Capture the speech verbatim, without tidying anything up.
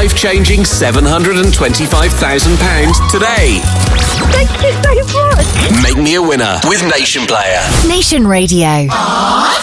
life-changing seven hundred twenty-five thousand pounds today. Thank you so much. Make me a winner with Nation Player. Nation Radio. Aww.